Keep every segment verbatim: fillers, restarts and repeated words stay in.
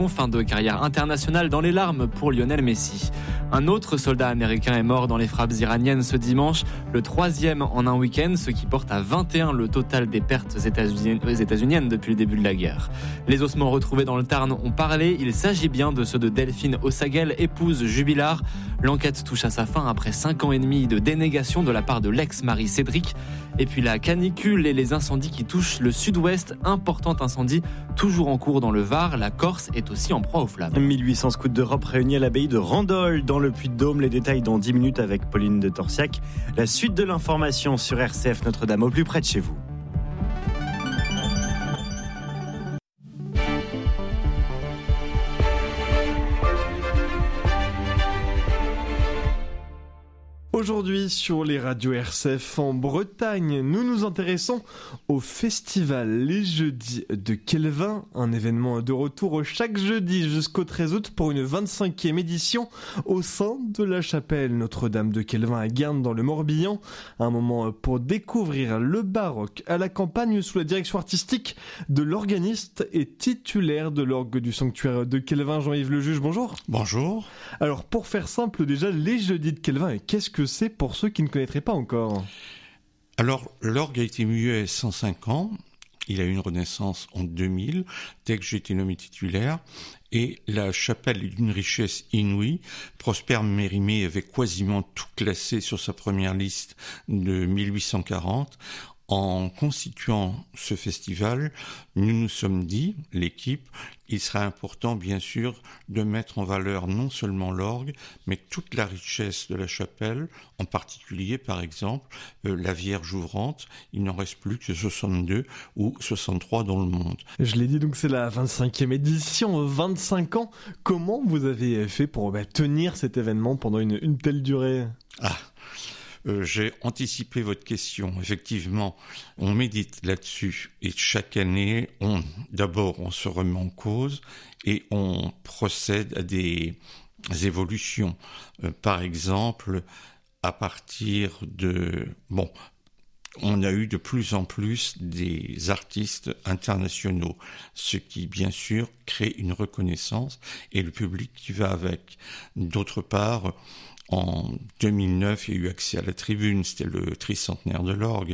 Fin de carrière internationale dans les larmes pour Lionel Messi. Un autre soldat américain est mort dans les frappes iraniennes ce dimanche, le troisième en un week-end, ce qui porte à vingt et un le total des pertes états-uniennes depuis le début de la guerre. Les ossements retrouvés dans le Tarn ont parlé, il s'agit bien de ceux de Delphine Ossagel, épouse Jubilard. L'enquête touche à sa fin après cinq ans et demi de dénégation de la part de l'ex-mari Cédric. Et puis la canicule et les incendies qui touchent le sud-ouest, important incendie toujours en cours dans le Var, la Corse est aussi en proie aux flammes. mille huit cents scouts d'Europe réunis à l'abbaye de Randol dans le Puy-de-Dôme. Les détails dans dix minutes avec Pauline de Torsiac. La suite de l'information sur R C F Notre-Dame, au plus près de chez vous. Aujourd'hui, sur les radios R C F en Bretagne, nous nous intéressons au festival Les Jeudis de Kelvin, un événement de retour chaque jeudi jusqu'au treize août pour une vingt-cinquième édition au sein de la chapelle Notre-Dame de Kelvin à Guernes dans le Morbihan. Un moment pour découvrir le baroque à la campagne sous la direction artistique de l'organiste et titulaire de l'orgue du sanctuaire de Kelvin, Jean-Yves Lejuge. Bonjour. Bonjour. Alors, pour faire simple, déjà, Les Jeudis de Kelvin, qu'est-ce que c'est pour ceux qui ne connaîtraient pas encore? Alors, l'orgue a été muet cent cinq ans. Il a eu une renaissance en deux mille, dès que j'ai été nommé titulaire. Et la chapelle est d'une richesse inouïe. Prosper Mérimée avait quasiment tout classé sur sa première liste de mille huit cent quarante. En constituant ce festival, nous nous sommes dit, l'équipe, il sera important bien sûr de mettre en valeur non seulement l'orgue, mais toute la richesse de la chapelle, en particulier par exemple euh, la Vierge ouvrante. Il n'en reste plus que soixante-deux ou soixante-trois dans le monde. Je l'ai dit, donc c'est la vingt-cinquième édition, vingt-cinq ans. Comment vous avez fait pour bah, tenir cet événement pendant une, une telle durée? Ah Euh, j'ai anticipé votre question. Effectivement, on médite là-dessus et chaque année, on, d'abord, on se remet en cause et on procède à des évolutions. Euh, par exemple, à partir de... Bon, on a eu de plus en plus des artistes internationaux, ce qui, bien sûr, crée une reconnaissance et le public qui va avec. D'autre part, en deux mille neuf, il y a eu accès à la tribune, c'était le tricentenaire de l'orgue.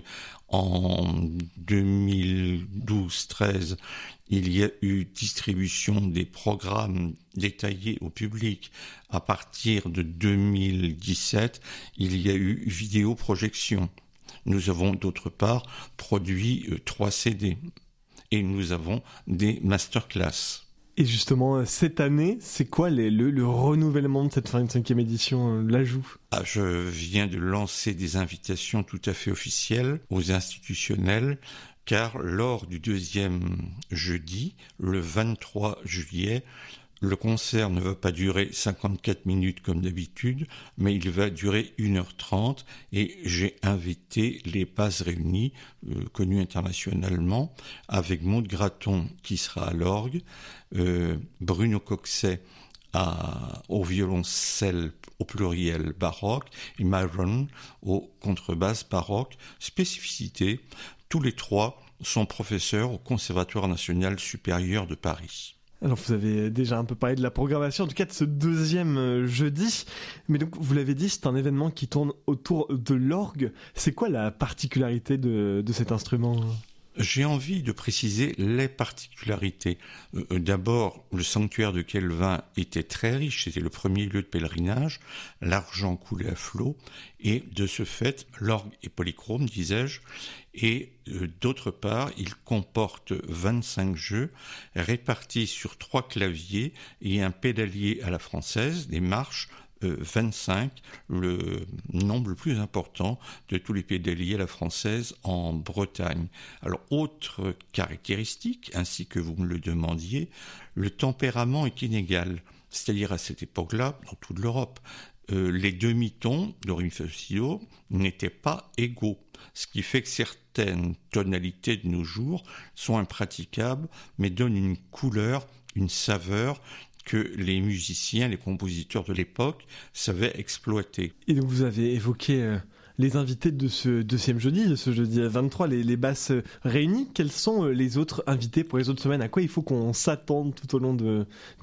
En deux mille douze treize, il y a eu distribution des programmes détaillés au public. À partir de deux mille dix-sept, il y a eu vidéoprojection. Nous avons d'autre part produit euh, trois C D et nous avons des masterclass. Et justement, cette année, c'est quoi les, le, le renouvellement de cette vingt-cinquième édition, l'ajout? Ah, je viens de lancer des invitations tout à fait officielles aux institutionnels, car lors du deuxième jeudi, le vingt-trois juillet, le concert ne va pas durer cinquante-quatre minutes comme d'habitude, mais il va durer une heure trente et j'ai invité les Passes Réunies, euh, connus internationalement, avec Maud Graton qui sera à l'orgue, euh, Bruno Coxet à, au violoncelle au pluriel baroque et Myron au contrebasse baroque. Spécificité, tous les trois sont professeurs au Conservatoire national supérieur de Paris. Alors vous avez déjà un peu parlé de la programmation, en tout cas de ce deuxième euh, jeudi, mais donc vous l'avez dit, c'est un événement qui tourne autour de l'orgue. C'est quoi la particularité de, de cet instrument ? J'ai envie de préciser les particularités. Euh, d'abord, le sanctuaire de Kelvin était très riche, c'était le premier lieu de pèlerinage, l'argent coulait à flot, et de ce fait, l'orgue est polychrome, disais-je, et euh, d'autre part, il comporte vingt-cinq jeux répartis sur trois claviers et un pédalier à la française, des marches, Euh, vingt-cinq, le nombre le plus important de tous les pédaliers à la française en Bretagne. Alors, autre caractéristique, ainsi que vous me le demandiez, le tempérament est inégal. C'est-à-dire à cette époque-là, dans toute l'Europe, euh, les demi-tons de ré mi fa si do n'étaient pas égaux. Ce qui fait que certaines tonalités de nos jours sont impraticables, mais donnent une couleur, une saveur que les musiciens, les compositeurs de l'époque savaient exploiter. Et donc vous avez évoqué euh, les invités de ce deuxième jeudi, de ce jeudi vingt-trois, les, les basses réunies. Quels sont euh, les autres invités pour les autres semaines? À quoi il faut qu'on s'attende tout au long de,